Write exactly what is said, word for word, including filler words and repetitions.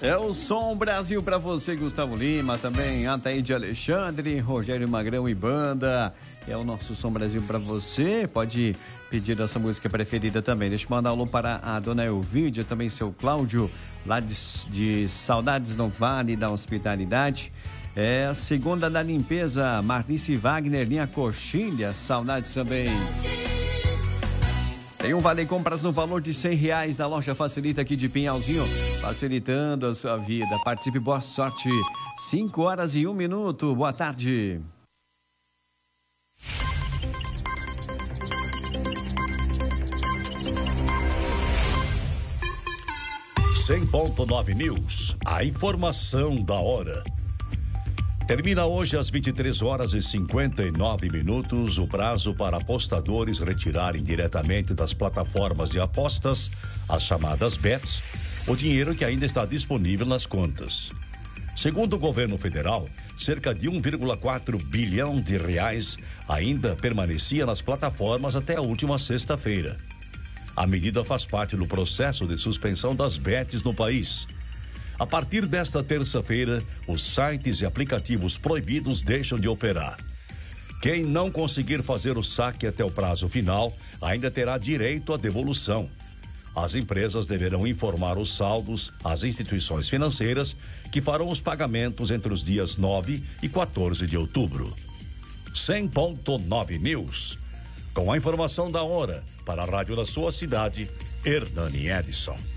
É o Som Brasil pra você, Gustavo Lima, também Ataíde Alexandre, Rogério Magrão e banda. É o nosso Som Brasil pra você. Pode pedir essa música preferida também. Deixa eu mandar um alô para a dona Elvídia, também seu Cláudio, lá de, de Saudades no Vale da Hospitalidade. É a segunda da limpeza, Marlice Wagner, linha Coxilha, saudades também. Tem um vale compras no valor de cem reais da loja Facilita aqui de Pinhalzinho, facilitando a sua vida. Participe, boa sorte. cinco horas e um minuto, boa tarde. cem ponto nove News, a informação da hora. Termina hoje às vinte e três horas e cinquenta e nove minutos o prazo para apostadores retirarem diretamente das plataformas de apostas, as chamadas bets, o dinheiro que ainda está disponível nas contas. Segundo o governo federal, cerca de um vírgula quatro bilhão de reais ainda permanecia nas plataformas até a última sexta-feira. A medida faz parte do processo de suspensão das bets no país. A partir desta terça-feira, os sites e aplicativos proibidos deixam de operar. Quem não conseguir fazer o saque até o prazo final, ainda terá direito à devolução. As empresas deverão informar os saldos às instituições financeiras que farão os pagamentos entre os dias nove e quatorze de outubro. cem ponto nove News. Com a informação da hora, para a rádio da sua cidade, Hernani Edson.